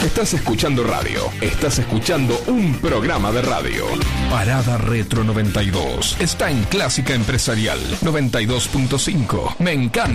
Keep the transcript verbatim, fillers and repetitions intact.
Estás escuchando radio. Estás escuchando un programa de radio. Parada Retro noventa y dos. Está en Clásica Empresarial noventa y dos punto cinco. Me encanta.